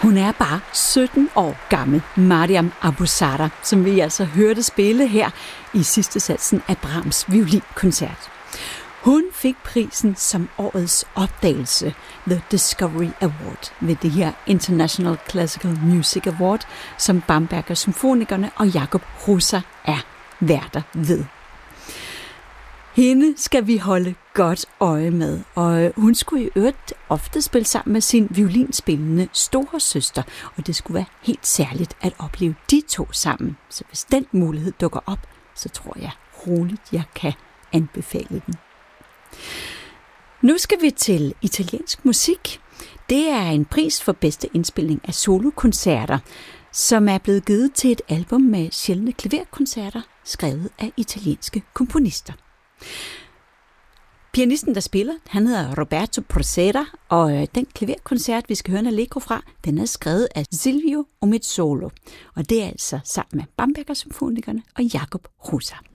Hun er bare 17 år gammel, Maryam Abusara, som vi altså hørte spille her i sidste satsen af Brahms violinkoncert. Hun fik prisen som årets opdagelse, The Discovery Award, ved det her International Classical Music Award, som Bamberger Symfonikerne og Jakob Hrusa er værter ved. Hende skal vi holde godt øje med, og hun skulle i øvrigt ofte spille sammen med sin violinspillende store søster, og det skulle være helt særligt at opleve de to sammen. Så hvis den mulighed dukker op, så tror jeg roligt, jeg kan anbefale den. Nu skal vi til italiensk musik. Det er en pris for bedste indspilning af solokoncerter, som er blevet givet til et album med sjældne klaverkoncerter, skrevet af italienske komponister. Pianisten, der spiller, han hedder Roberto Procera, og den klaverkoncert, vi skal høre en allegro fra, den er skrevet af Silvio Omezzolo. Og det er altså sammen med Bamberger Symfonikerne og Jakob Hrusa.